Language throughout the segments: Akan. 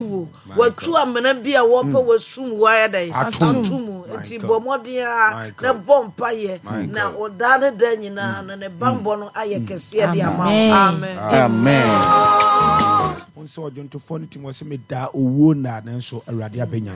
Watu amena bia wope wasum waya dai atumu enti bomodia na bompa ye na odane da nyina na ne bambo no aye kese de ama amen so jonto phone team was me da owo na nso awurade abenya.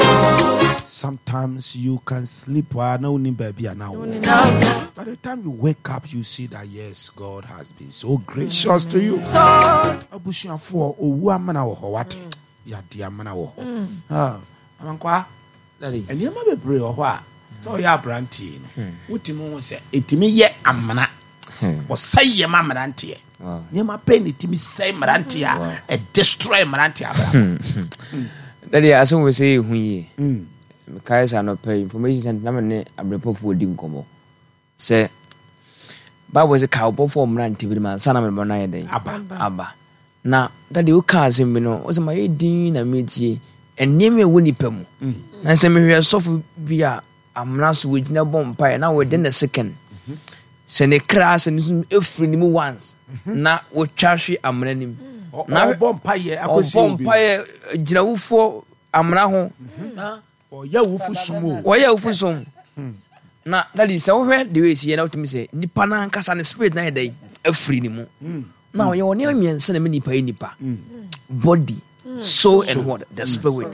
Sometimes you can sleep while no ni baby now. By the time you wake up you see that yes, God has been so gracious to you. Abushia for owo amana wo what ya dia amana wo amankwa daddy eniema bebre wo ho a so ya brantie no wotimi ho se etimi ye amana wo saye ma brantie niema pen etimi say brantie a destroy brantie abra daddy aso we say hu yi kai sa no pay information center na me abrepofo odi nkomo se Bible say ka obofo brantie bi man sana me na ye den aba na daddy o ka asem bi no o se ma ye din na metie eniem e woni pam na se me hwe sofu bi a amna so wegina bompa na we den the second se ne kras ne efri ni mu once na wo twahwe amna nim na bompa ye akosi bi bompa ye gina wufo amna ho o ya wufu sumo o ya wufu sum na daddy se wo hwe de we sie na otimi se nipa na nkasa ne spirit na ye dai efri ni mu now you want to mean send me nipa body soul and what the spirit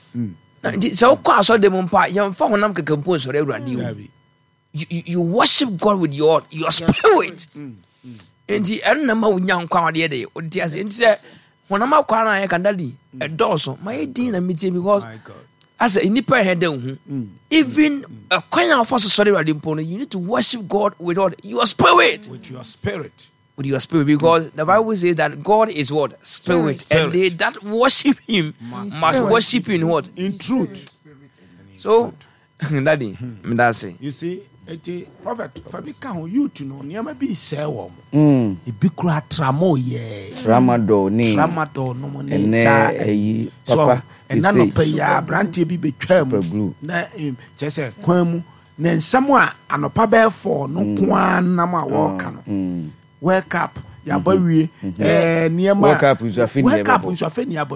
so kwa so dem mpa yam fa honam kekampo so awurade you worship God with your spirit and the enna ma unya nkwa wade de odi ase enti se honam akwa na ye kandali e doso my din na metie because as a nipa head even a kwanya for so sorry awurade mpo you need to worship God with your spirit with your spirit, because the Bible says that God is what? Spirit. And they that worship him must worship in what? In truth. So, daddy, that's it. You see, the prophet Fabika who you to know never be say wom. It be cra tramo ye. Tramado no money. So and none of pay ya branty be twem. Na just a quemu. Then someone anopa be for no kwan na ma walk. Wake up, ya boy. Near my wake up is a fin. Wake up is a fin. Ya boy.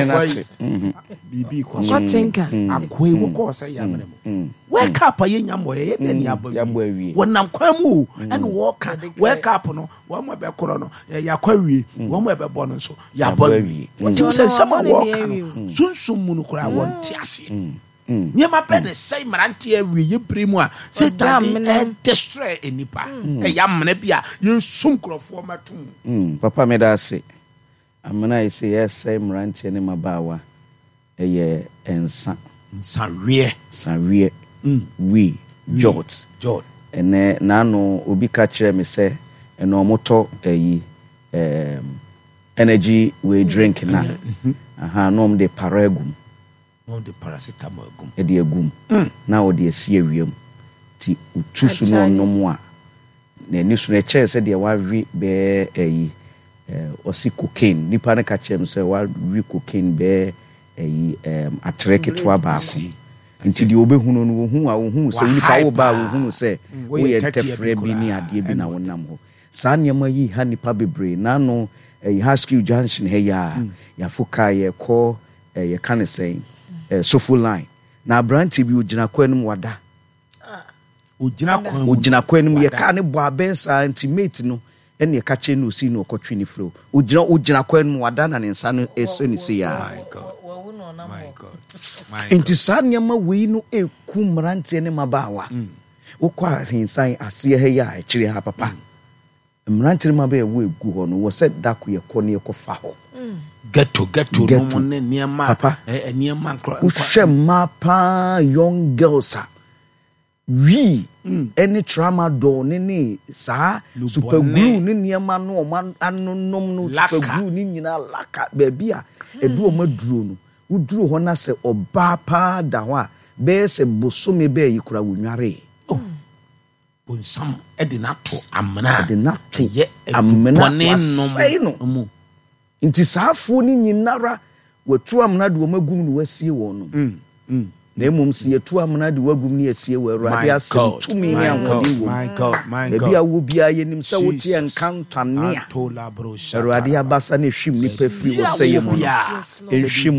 Bibi, what think I'm quay course. I am. Wake up, a young boy. Then ya boy. When I'm quamu and walk, wake up. No, one more be corono. Ya query, one more be bonus. Ya boy. What you say? Someone walk. Soon munukura want tiasi. Near my bed, say Marantia, we primo, say damn and destroy any pa. A young nebia, you sunkro for my tomb. Papa made us say, I'm when I say yes, say Marantia and Mabawa, a year and San Rear, we, George, and Nano will be catcher, me say, and no motor a energy we drink now. Aha, nom de paragum. On the paracetamol gum. E de agum. Na o de asie wiem. Ti utusu no mo a. Na ni so na che se de wa wi be osi cocaine. Nipa na ka chem se wa wi cocaine be atreke to aba ko. Nti de obehunu no hu a hu se nipa wo ba wo hu se wo ye tefre bi ni ade bi na wonam ho. Sa nyama yi ha nipa bebre na no high school junction he ya foka ye ko ye kan say so full line na branti bi ugina kwanum wada ugina kwanum ye ka ne bo abensa intimate no ene ye ka che no si no kotwe ni flow ugina kwanum wada na ne nsa no eso ni se ya my god enti sanyama we no eku mranti ne mabawa wokwa hinsan ase he ya akire ha papa mranti ne mabawa wo egu ho no wo se dako ye ko ne ye ko fa ho Ghetto no money near ma near man mapa young girls we any trauma do ni sa super glue ni niema no man anonom no super glue ni nyina laka baby a edu o maduro no uduro ho na se oba pa da ho a be se bosome be yi kura wonware bonsam e de nato amna ye amna no nti saafo ni nyinara watu amna de omagum no wasie won no na emom se yatu amna de wagum ni asie wa Awurade asem tumi ni ahodi wo my god bia wo bia yenim se wo tie encounter ne a Awurade abasa na hwim ni pa firi wo se ye mo no